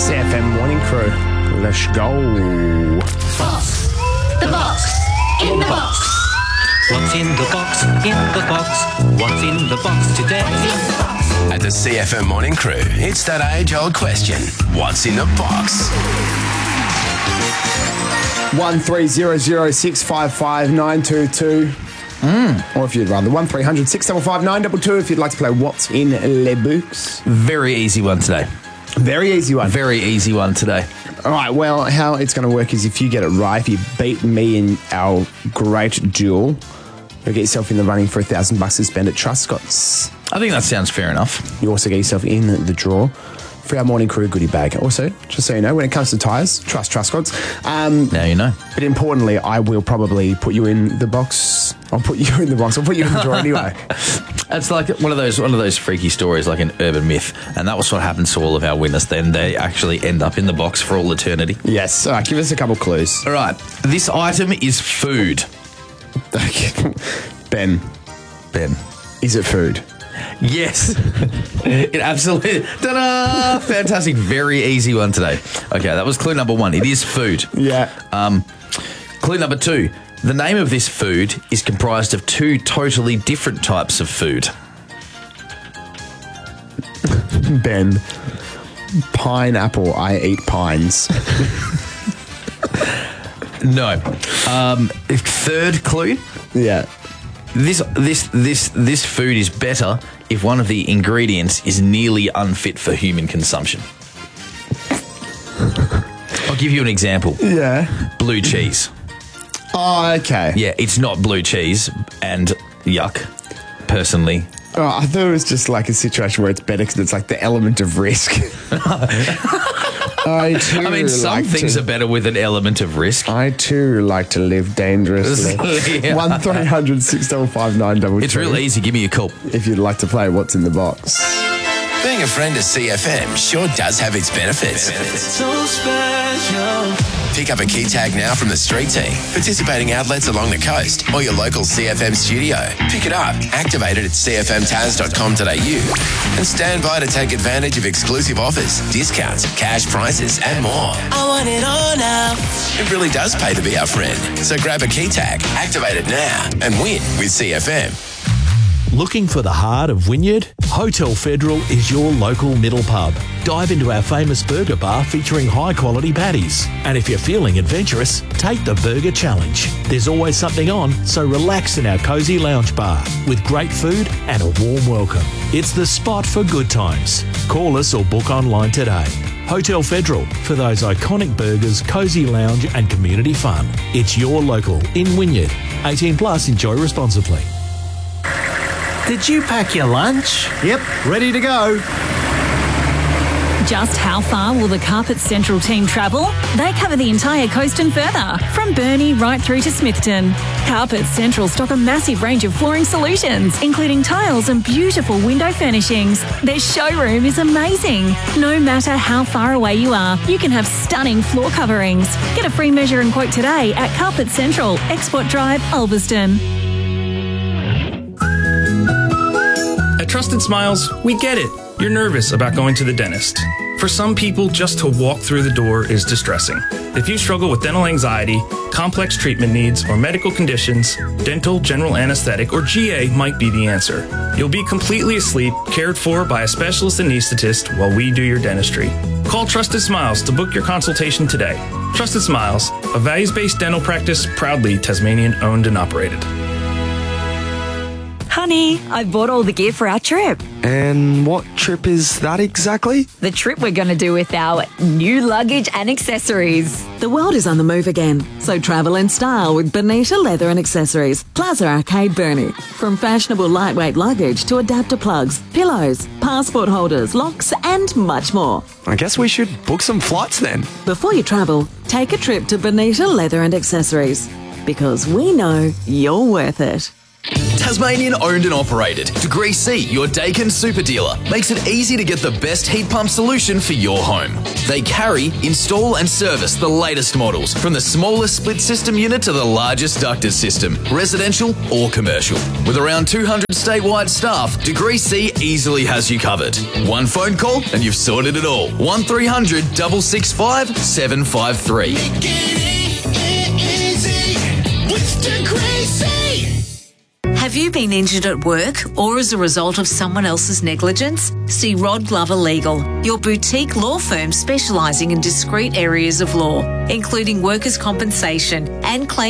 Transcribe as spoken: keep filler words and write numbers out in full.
C F M Morning Crew. Let's go. Box. The box. In the box. What's in the box? In the box. What's in the box today? At the C F M Morning Crew, it's that age-old question. What's in the box? one three zero zero six five five nine two two. Mm. Or if you'd rather, one three hundred six five five nine two two if you'd like to play What's in Le Books. Very easy one today. Very easy one. Very easy one today. All right, well, how it's going to work is if you get it right, if you beat me in our great duel, you'll get yourself in the running for a thousand bucks to spend at Truscott's. I think that sounds fair enough. You also get yourself in the draw for our Morning Crew goodie bag. Also, just so you know, when it comes to tyres, trust Truscott's. Um, now you know. But importantly, I will probably put you in the box. I'll put you in the box. I'll put you in the draw anyway. It's like one of those one of those freaky stories, like an urban myth, and that was what happens to all of our winners. Then they actually end up in the box for all eternity. Yes. All right, give us a couple clues. All right. This item is food. Ben. Ben. Is it food? Yes. It absolutely... Ta-da! Fantastic. Very easy one today. Okay, that was clue number one. It is food. Yeah. Um, clue number two. The name of this food is comprised of two totally different types of food. Ben. Pineapple. I eat pines. No. Um, third clue. Yeah. This this this this food is better if one of the ingredients is nearly unfit for human consumption. I'll give you an example. Yeah. Blue cheese. Oh, okay. Yeah, it's not blue cheese, and yuck, personally. Oh, I thought it was just like a situation where it's better because it's like the element of risk. I too I mean, some like things to, are better with an element of risk. I too like to live dangerously. Yeah. One three hundred six five five nine two two. It's real easy. Give me a call. If you'd like to play What's in the Box. Being a friend of C F M sure does have its benefits. benefits. So special. Pick up a key tag now from the street team, participating outlets along the coast, or your local C F M studio. Pick it up, activate it at c f m taz dot com dot a u, and stand by to take advantage of exclusive offers, discounts, cash prizes, and more. I want it all now. It really does pay to be our friend. So grab a key tag, activate it now, and win with C F M. Looking for the heart of Wynyard? Hotel Federal is your local middle pub. Dive into our famous burger bar featuring high-quality patties. And if you're feeling adventurous, take the Burger Challenge. There's always something on, so relax in our cosy lounge bar with great food and a warm welcome. It's the spot for good times. Call us or book online today. Hotel Federal, for those iconic burgers, cosy lounge and community fun. It's your local in Wynyard. eighteen plus, enjoy responsibly. Did you pack your lunch? Yep, ready to go. Just how far will the Carpet Central team travel? They cover the entire coast and further, from Burnie right through to Smithton. Carpet Central stock a massive range of flooring solutions, including tiles and beautiful window furnishings. Their showroom is amazing. No matter how far away you are, you can have stunning floor coverings. Get a free measure and quote today at Carpet Central, Export Drive, Ulverston. At Trusted Smiles, we get it. You're nervous about going to the dentist. For some people, just to walk through the door is distressing. If you struggle with dental anxiety, complex treatment needs, or medical conditions, dental, general anesthetic, or G A might be the answer. You'll be completely asleep, cared for by a specialist anesthetist while we do your dentistry. Call Trusted Smiles to book your consultation today. Trusted Smiles, a values-based dental practice proudly Tasmanian owned and operated. Honey, I bought all the gear for our trip. And what trip is that exactly? The trip we're going to do with our new luggage and accessories. The world is on the move again, so travel in style with Bonita Leather and Accessories, Plaza Arcade, Burnie. From fashionable lightweight luggage to adapter plugs, pillows, passport holders, locks, and much more. I guess we should book some flights then. Before you travel, take a trip to Bonita Leather and Accessories, because we know you're worth it. Tasmanian owned and operated. Degree C, your Daikin super dealer, makes it easy to get the best heat pump solution for your home. They carry, install and service the latest models, from the smallest split system unit to the largest ducted system, residential or commercial. With around two hundred statewide staff, Degree C easily has you covered. One phone call and you've sorted it all. one three hundred, six six five, seven five three. Have you been injured at work or as a result of someone else's negligence? See Rod Glover Legal, your boutique law firm specialising in discrete areas of law, including workers' compensation and claims